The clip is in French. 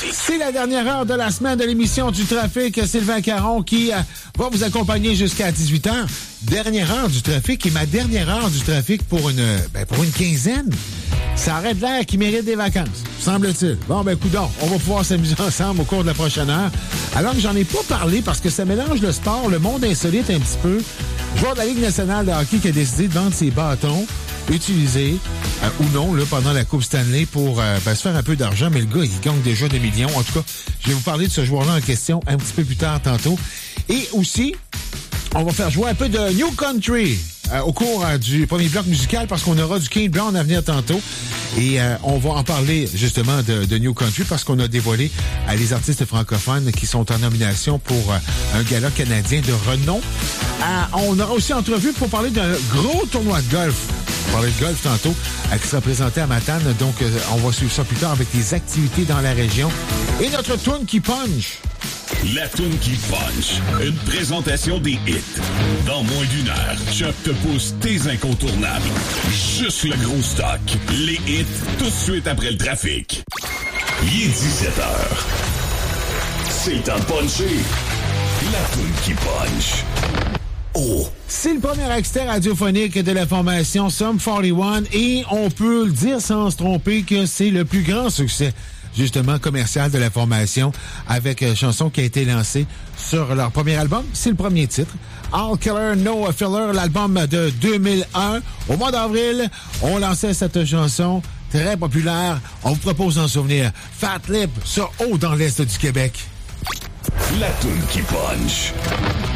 C'est la dernière heure de la semaine de l'émission du trafic. Sylvain Caron qui va vous accompagner jusqu'à 18h. Dernière heure du trafic et ma dernière heure du trafic pour une quinzaine. Ça aurait de l'air qui mérite des vacances, semble-t-il. Bon, coudonc, on va pouvoir s'amuser ensemble au cours de la prochaine heure. Alors que j'en ai pas parlé parce que ça mélange le sport, le monde insolite un petit peu. Joueur de la Ligue nationale de hockey qui a décidé de vendre ses bâtons utilisés ou non là, pendant la Coupe Stanley pour se faire un peu d'argent. Mais le gars, il gagne déjà des millions. En tout cas, je vais vous parler de ce joueur-là en question un petit peu plus tard tantôt. Et aussi, on va faire jouer un peu de New Country au cours du premier bloc musical parce qu'on aura du Kane Brown à venir tantôt. Et on va en parler justement de New Country parce qu'on a dévoilé les artistes francophones qui sont en nomination pour un gala canadien de renom. On aura aussi entrevu pour parler d'un gros tournoi de golf. On va parler de golf tantôt qui sera présenté à Matane. Donc, on va suivre ça plus tard avec les activités dans la région. Et notre tune qui punch. La toune qui punch. Une présentation des hits. Dans moins d'une heure, Chuck te pousse tes incontournables. Juste le gros stock. Les hits, tout de suite après le trafic. Il est 17h. C'est le temps de puncher. La toune qui punch. Oh! C'est le premier extrait radiophonique de la formation Sum 41 et on peut le dire sans se tromper que c'est le plus grand succès justement commercial de la formation avec une chanson qui a été lancée sur leur premier album. C'est le premier titre. All Killer, No Filler, l'album de 2001. Au mois d'avril, on lançait cette chanson très populaire. On vous propose d'en souvenir. Fat Lip, ça haut dans l'est du Québec. La toune qui punch.